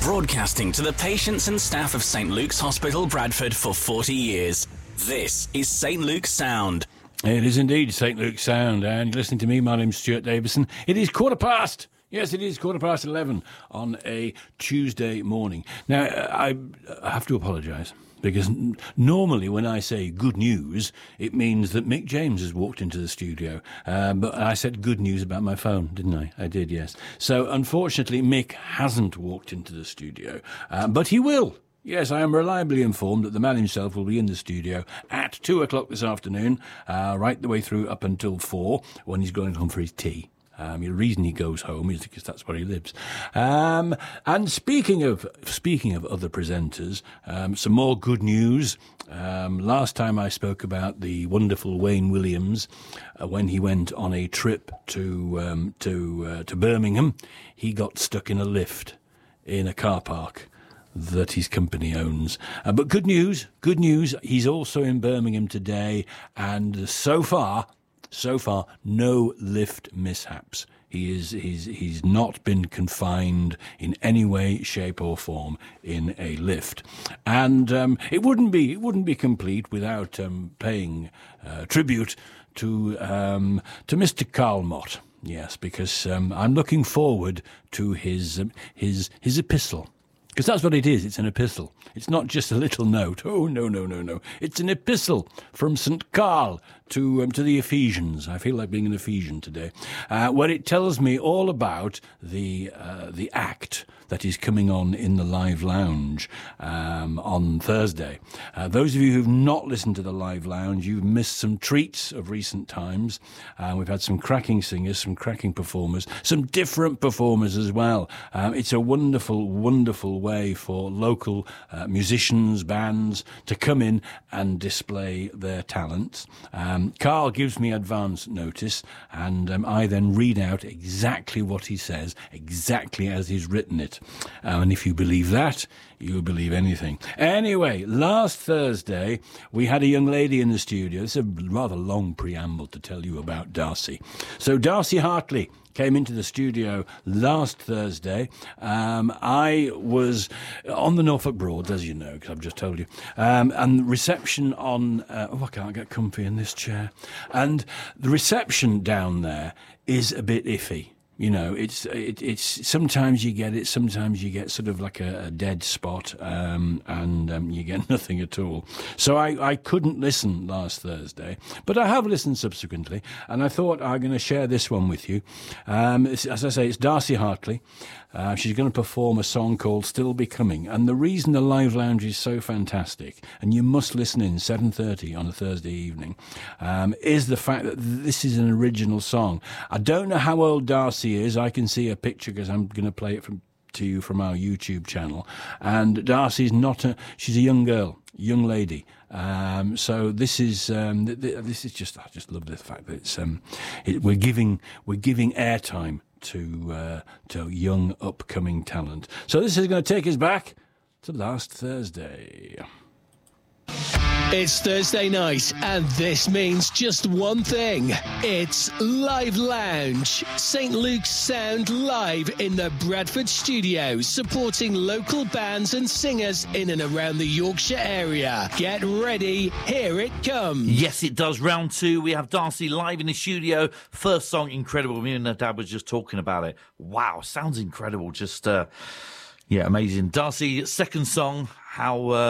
Broadcasting to the patients and staff of St Luke's Hospital, Bradford for 40 years. This is St Luke's Sound. It is indeed St Luke's Sound, and you're listening to me. My name's Stuart Davison. It is 11:15. Yes, it is 11:15 on a Tuesday morning. Now, I have to apologise, because normally when I say good news, it means that Mick James has walked into the studio. But I said good news about my phone, didn't I? I did, yes. So, unfortunately, Mick hasn't walked into the studio, but he will. Yes, I am reliably informed that the man himself will be in the studio at 2 o'clock this afternoon, right the way through up until 4, when he's going home for his tea. The reason he goes home is because that's where he lives. And speaking of other presenters, some more good news. Last time I spoke about the wonderful Wayne Williams, when he went on a trip to Birmingham, he got stuck in a lift in a car park that his company owns. But good news, he's also in Birmingham today, and so far, no lift mishaps. He's not been confined in any way, shape or form in a lift. And it wouldn't be complete without paying tribute to Mr. Carl Mott. Yes, because I'm looking forward to his epistle. Because that's what it is. It's an epistle. It's not just a little note. Oh, no. It's an epistle from St. Carl to the Ephesians. I feel like being an Ephesian today. Where it tells me all about the act that is coming on in the Live Lounge on Thursday. Those of you who've not listened to the Live Lounge, you've missed some treats of recent times. We've had some cracking singers, some cracking performers, some different performers as well. It's a wonderful, wonderful way for local musicians, bands to come in and display their talents. Carl gives me advance notice, and I then read out exactly what he says, exactly as he's written it. And if you believe that, you'll believe anything. Anyway, last Thursday, we had a young lady in the studio. It's a rather long preamble to tell you about Darcy. So Darcy Hartley came into the studio last Thursday. I was on the Norfolk Broads, as you know, because I've just told you. And the reception on... I can't get comfy in this chair. And the reception down there is a bit iffy. You know, it's sometimes you get it, sometimes you get sort of like a dead spot, and you get nothing at all. So I couldn't listen last Thursday, but I have listened subsequently, and I thought I'm going to share this one with you. As I say, it's Darcy Hartley. She's going to perform a song called Still Becoming, and the reason the Live Lounge is so fantastic, and you must listen in 7:30 on a Thursday evening, is the fact that this is an original song. I don't know how old Darcy is. I can see a picture because I'm going to play it to you from our YouTube channel. And Darcy's she's a young girl, young lady. So this is just, I just love the fact that we're giving airtime to young upcoming talent. So this is going to take us back to last Thursday. It's Thursday night, and this means just one thing. It's Live Lounge. St Luke's Sound live in the Bradford studio, supporting local bands and singers in and around the Yorkshire area. Get ready, here it comes. Yes, it does. Round 2, we have Darcy live in the studio. First song, incredible. Me and her dad was just talking about it. Wow, sounds incredible. Just, amazing. Darcy, second song, how...